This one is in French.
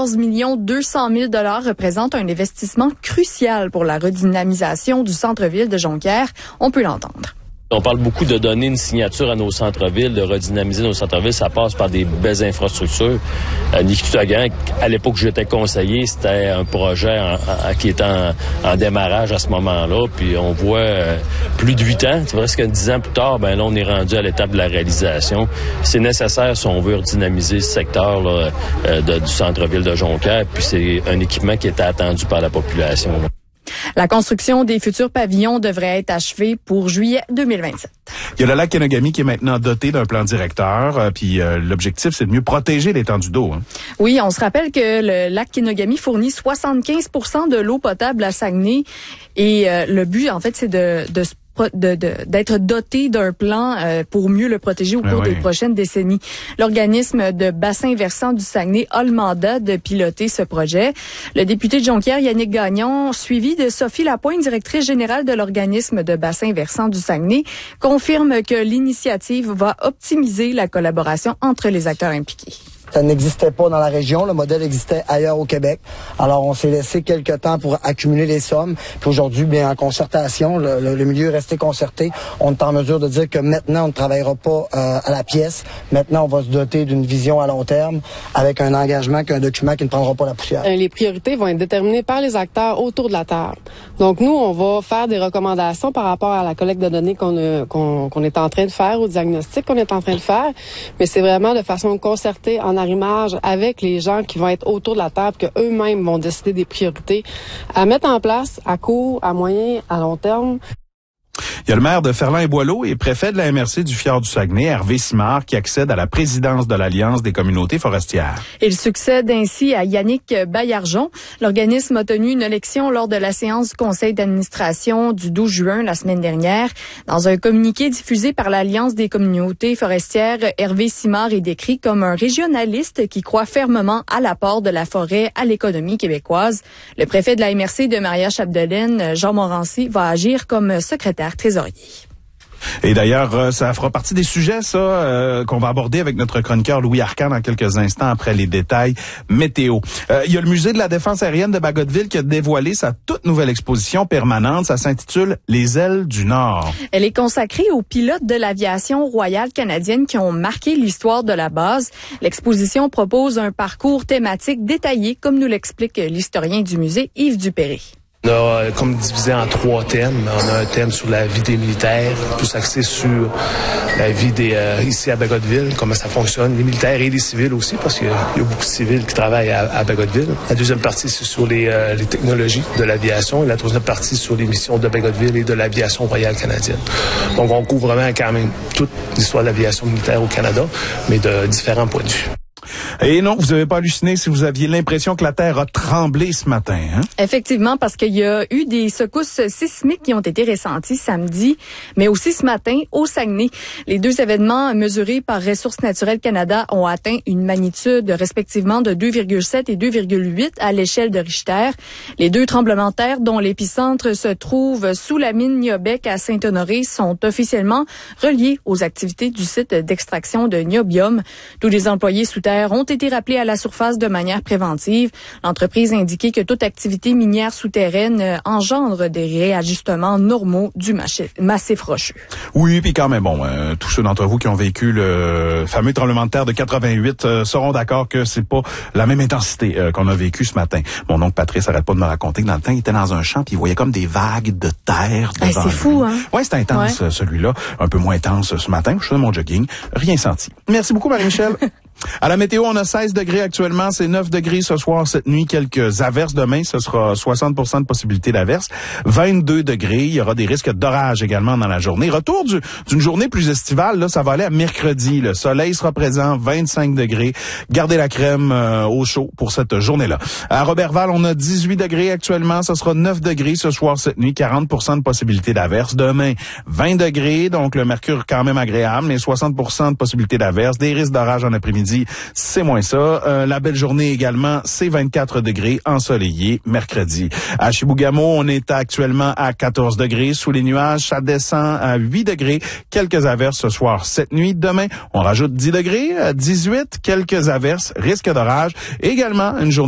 14 200 000 $ représente un investissement crucial pour la redynamisation du centre-ville de Jonquière. On peut l'entendre. On parle beaucoup de donner une signature à nos centres-villes, de redynamiser nos centres-villes. Ça passe par des belles infrastructures. Nikitaghan, à l'époque où j'étais conseiller, c'était un projet qui était en démarrage à ce moment-là. Puis on voit plus de 8 ans, presque 10 ans plus tard, là, on est rendu à l'étape de la réalisation. C'est nécessaire si on veut redynamiser ce secteur là, du centre-ville de Jonquière. Puis c'est un équipement qui était attendu par la population, là. La construction des futurs pavillons devrait être achevée pour juillet 2027. Il y a le lac Kenogami qui est maintenant doté d'un plan directeur, puis l'objectif, c'est de mieux protéger l'étendue d'eau. Hein. Oui, on se rappelle que le lac Kenogami fournit 75 % de l'eau potable à Saguenay et le but, en fait, c'est d'être doté d'un plan pour mieux le protéger au cours des prochaines décennies. L'organisme de bassin versant du Saguenay a le mandat de piloter ce projet. Le député de Jonquière, Yannick Gagnon, suivi de Sophie Lapointe, directrice générale de l'organisme de bassin versant du Saguenay, confirme que l'initiative va optimiser la collaboration entre les acteurs impliqués. Ça n'existait pas dans la région. Le modèle existait ailleurs au Québec. Alors, on s'est laissé quelques temps pour accumuler les sommes. Puis aujourd'hui, bien, en concertation, le milieu est resté concerté. On est en mesure de dire que maintenant, on ne travaillera pas à la pièce. Maintenant, on va se doter d'une vision à long terme avec un engagement, qu'un document qui ne prendra pas la poussière. Les priorités vont être déterminées par les acteurs autour de la table. Donc, nous, on va faire des recommandations par rapport à la collecte de données qu'on est en train de faire, au diagnostic qu'on est en train de faire. Mais c'est vraiment de façon concertée, en arrimage avec les gens qui vont être autour de la table, que eux-mêmes vont décider des priorités à mettre en place à court, à moyen, à long terme. Il y a le maire de Ferland-et-Boileau et préfet de la MRC du Fjord du Saguenay, Hervé Simard, qui accède à la présidence de l'Alliance des communautés forestières. Il succède ainsi à Yannick Baillargeon. L'organisme a tenu une élection lors de la séance du conseil d'administration du 12 juin la semaine dernière. Dans un communiqué diffusé par l'Alliance des communautés forestières, Hervé Simard est décrit comme un régionaliste qui croit fermement à l'apport de la forêt à l'économie québécoise. Le préfet de la MRC de Maria-Chapdelaine, Jean Morancy, va agir comme secrétaire trésorier. Et d'ailleurs, ça fera partie des sujets, qu'on va aborder avec notre chroniqueur Louis Arcan dans quelques instants après les détails météo. Il y a le musée de la défense aérienne de Bagotville qui a dévoilé sa toute nouvelle exposition permanente. Ça s'intitule Les ailes du Nord. Elle est consacrée aux pilotes de l'aviation royale canadienne qui ont marqué l'histoire de la base. L'exposition propose un parcours thématique détaillé, comme nous l'explique l'historien du musée Yves Dupéré. On a comme divisé en 3 thèmes. On a un thème sur la vie des militaires, plus axé sur la vie ici à Bagotville, comment ça fonctionne, les militaires et les civils aussi, parce qu'il y a beaucoup de civils qui travaillent à Bagotville. La deuxième partie, c'est sur les technologies de l'aviation, et la troisième partie sur les missions de Bagotville et de l'aviation royale canadienne. Donc, on couvre vraiment quand même toute l'histoire de l'aviation militaire au Canada, mais de différents points de vue. Et non, vous n'avez pas halluciné si vous aviez l'impression que la Terre a tremblé ce matin, hein? Effectivement, parce qu'il y a eu des secousses sismiques qui ont été ressenties samedi, mais aussi ce matin au Saguenay. Les 2 événements mesurés par Ressources naturelles Canada ont atteint une magnitude respectivement de 2,7 et 2,8 à l'échelle de Richter. Les 2 tremblements de terre dont l'épicentre se trouve sous la mine Niobec à Saint-Honoré sont officiellement reliés aux activités du site d'extraction de niobium. Tous les employés sous terre ont été rappelés à la surface de manière préventive. L'entreprise a indiqué que toute activité minière souterraine engendre des réajustements normaux du massif rocheux. Oui, puis quand même, tous ceux d'entre vous qui ont vécu le fameux tremblement de terre de 88 seront d'accord que c'est pas la même intensité qu'on a vécu ce matin. Mon oncle Patrice arrête pas de me raconter que dans le temps, il était dans un champ puis il voyait comme des vagues de terre devant c'est fou, hein? Ouais, c'est intense, celui-là. Un peu moins intense ce matin. Je faisais mon jogging. Rien senti. Merci beaucoup, Marie-Michel. À la météo, on a 16 degrés actuellement, c'est 9 degrés ce soir, cette nuit, quelques averses. Demain, ce sera 60% de possibilité d'averses. 22 degrés, il y aura des risques d'orage également dans la journée. Retour d'une journée plus estivale, là, ça va aller à mercredi. Le soleil sera présent, 25 degrés. Gardez la crème au chaud pour cette journée-là. À Robertval, on a 18 degrés actuellement, ce sera 9 degrés ce soir, cette nuit, 40% de possibilité d'averses. Demain, 20 degrés, donc le mercure quand même agréable, mais 60% de possibilité d'averses. Des risques d'orage en après-midi, c'est moins ça. La belle journée également, c'est 24 degrés ensoleillé mercredi. À Chibougamau, on est actuellement à 14 degrés. Sous les nuages, ça descend à 8 degrés. Quelques averses ce soir, cette nuit. Demain, on rajoute 10 degrés, 18, quelques averses, risque d'orage. Également, une journée